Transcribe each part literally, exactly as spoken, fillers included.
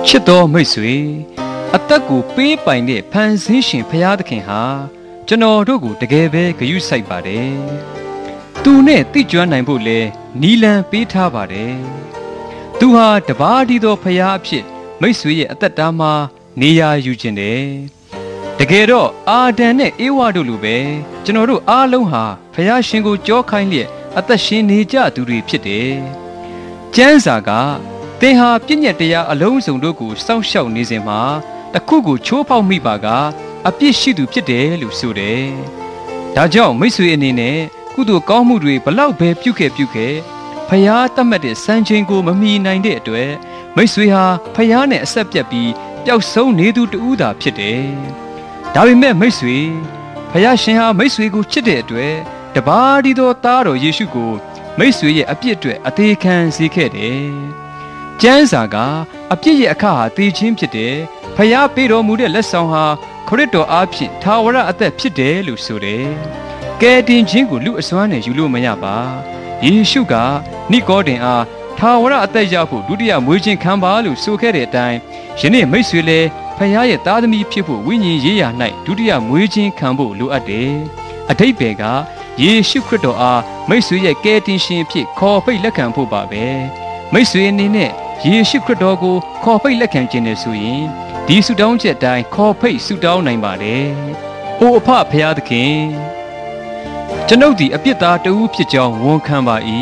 ချစ်တော်မိတ်ဆွေအသက်ကိုပေးပိုင်တဲ့ဖန်ဆင်းရှင်ဖရာသခင်ဟာကျွန်တော်တို့ကိုတကယ်ပဲဂရုစိုက်ပါတယ်။သူနဲ့သိကျွမ်းနိုင်ဖို့လဲနီလန်ပေးထားပါတယ်။သူဟာတပါးတည်းသောဖရာအဖြစ်မိတ်ဆွေရဲ့အသက်တာမှာနေရာယူခြင်းတယ်။တကယ်တော့အာဒံနဲ့အေဝါတို့လိုပဲကျွန်တော်တို့အားလုံးဟာဖရာရှင်ကိုကြောခိုင်းလျက်အသက်ရှင်နေကြသူတွေဖြစ်တယ်။ကျမ်းစာကသင်ဟာပြည့်ညက်တရားအလုံးစုံတို့ကိုစောင့်ရှောက်နေစဉ်မှာတခုကိုချိုးဖောက်မိပါကအပြစ်ရှိသူဖြစ်တယ်လို့ဆိုတယ်။ဒါကြောင့်မိတ်ဆွေအနေနဲ့ကုသိုလ်ကောင်းမှုတွေဘလောက်ပဲပြုခဲ့ပြုခဲ့ဖယားတတ်မှတ်တဲ့စံချိန်ကိုမမီနိုင်တဲ့အတွက်မိတ်ဆွေဟာဖယားနဲ့အဆက်ပြတ်ပြီးပျောက်ဆုံးနေသူတူးသာဖြစ်တယ်။ဒါပေမဲ့မိတ်ဆွေဖယားရှင်ဟာမိတ်ဆွေကိုချစ်တဲ့အတွက်တပါးတည်းသောသားတော်ယေရှုကိုမိတ်ဆွေရဲ့အပြစ်အတွက်အသေးခံစေခဲ့တယ်။ကျမ်းစာကအပြစ်ရဲ့အခါဟာသေခြင်းဖြစ်တယ်။ဖယားပေးတော်မူတဲ့လက်ဆောင်ဟာခရစ်တော်အားဖြင့်ထာဝရအသက်ဖြစ်တယ်လို့ဆိုတယ်။ကယ်တင်ခြင်းကိုလူအစွမ်းနဲ့ယူလို့မရပါ။ယေရှုကနိကောဒင်အားထာဝရအသက်ရဖို့ဒုတိယမွေးခြင်းခံပါလို့ဆိုခဲ့တဲ့အတိုင်းယနေ့မိတ်ဆွေလည်းဖယားရဲ့သားသမီးဖြစ်ဖို့ဝိညာဉ်ရေးရာ၌ဒုတိယမွေးခြင်းခံဖို့လိုအပ်တယ်။အဓိပ္ပာယ်ကယေရှုခရစ်တော်အားမိတ်ဆွေရဲ့ကယ်တင်ရှင်ဖြစ်ခေါ်ဖိတ်လက်ခံဖို့ပါပဲ။မိတ်ဆွေအနေနဲ့ယေရှုခရစ်တော်ကိုခေါ်ဖိတ်လက်ခံခြင်းနဲ့ဆိုရင်ဒီဆုတောင်းချက်အတိုင်းခေါ်ဖိတ်ဆုတောင်းနိုင်ပါတယ်။အိုအဖဖရာသခင်ကျွန်ုပ်ဒီအပြစ်သားတဦးဖြစ်ကြောင်းဝန်ခံပါ၏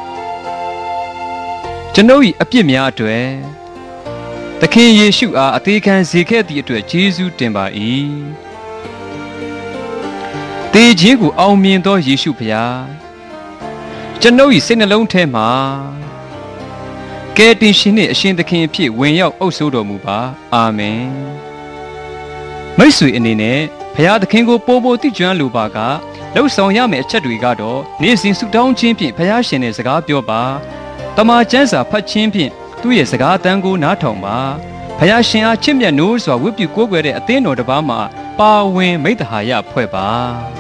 ။ကျွန်ုပ်၏အပြစ်များအတွက်သခင်ယေရှုအားအသေးခံစေခဲ့သည့်အတွက်ယေရှုတင်ပါ၏။တေခြင်းကိုအောင်မြင်သောယေရှုဖရာကျွန်ုပ်၏စိတ်နှလုံးထဲမှာကယ်တင်ရှင်နှင့်အရှင်သခင်အဖြစ်ဝင်ရောက်အုပ်စိုးတော်မူပါအာမင်မိတ်ဆွေအနေနဲ့ဘုရားသခင်ကိုပို့ပို့သိကျွမ်းလိုပါကလှုပ်ဆောင်ရမယ့်အချက်တွေကတော့နေ့စဉ်ဆုတောင်းခြင်းဖြင့်ဘုရားရှင်နဲ့စကားပြောပါတမန်ကျမ်းစာဖတ်ခြင်းဖြင့်သူ့ရဲ့စကားအသံကိုနားထောင်ပါဘုရားရှင်အားချစ်မြတ်နိုးစွာဝတ်ပြုကိုးကွယ်တဲ့အသင်းတော်တစ်ပါးမှာပါဝင်မိတ္တဟာယဖွဲ့ပါ